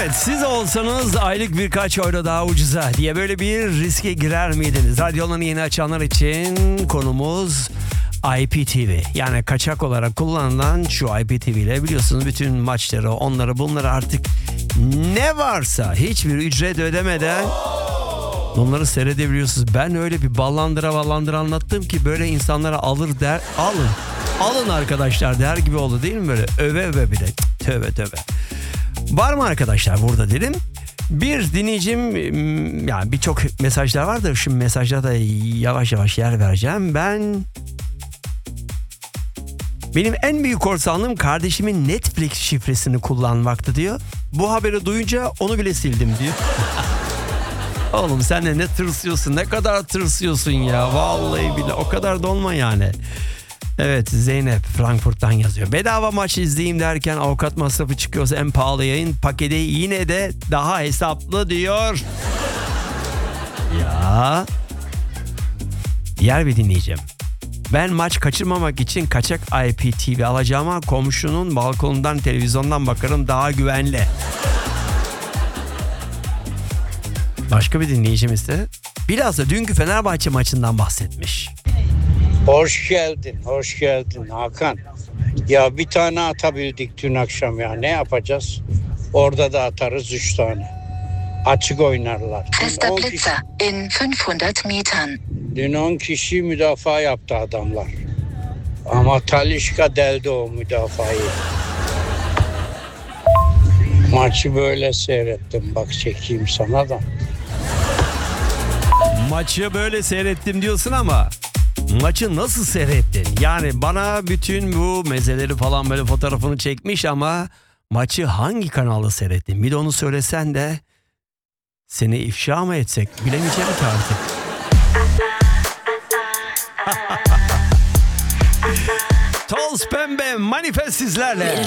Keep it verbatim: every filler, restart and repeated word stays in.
Evet, siz olsanız aylık birkaç euro daha ucuza diye böyle bir riske girer miydiniz? Radyolarını yeni açanlar için konumuz I P T V. Yani kaçak olarak kullanılan şu I P T V ile biliyorsunuz bütün maçları, onları bunları artık ne varsa hiçbir ücret ödemeden onları seyredebiliyorsunuz. Ben öyle bir ballandıra ballandıra anlattım ki böyle insanlara alır der, alın. Alın arkadaşlar der gibi oldu değil mi böyle? Öve öve bir de. Tövbe tövbe. Var mı arkadaşlar burada dedim. Bir dinleyicim, yani birçok mesajlar var da şimdi mesajlara da yavaş yavaş yer vereceğim. Ben benim en büyük korsanlığım kardeşimin Netflix şifresini kullanmaktı diyor. Bu haberi duyunca onu bile sildim diyor. Oğlum sen de ne tırsıyorsun, ne kadar tırsıyorsun ya, vallahi bile o kadar dolma yani. Evet, Zeynep Frankfurt'tan yazıyor. Bedava maç izleyeyim derken avukat masrafı çıkıyorsa en pahalı yayın paketi yine de daha hesaplı diyor. Ya. Diğer bir dinleyeceğim. Ben maç kaçırmamak için kaçak I P T V alacağıma komşunun balkonundan televizyondan bakarım, daha güvenli. Başka bir dinleyicimiz de biraz da dünkü Fenerbahçe maçından bahsetmiş. Hoş geldin, hoş geldin Hakan. Ya bir tane atabildik dün akşam ya. Ne yapacağız? Orada da atarız üç tane. Açık oynarlar. Fester Blitzer in fünfhundert Metern. Dün on kişi müdafaa yaptı adamlar. Ama Talisca deldi o müdafayı. Maçı böyle seyrettim. Bak çekeyim sana da. Maçı böyle seyrettim diyorsun ama maçı nasıl seyrettin? Yani bana bütün bu mezeleri falan böyle fotoğrafını çekmiş ama maçı hangi kanalda seyrettin? Bir de onu söylesen de seni ifşa mı etsek? Bilemeyeceğim ki artık. Toz Pembe Manifest sizlerle.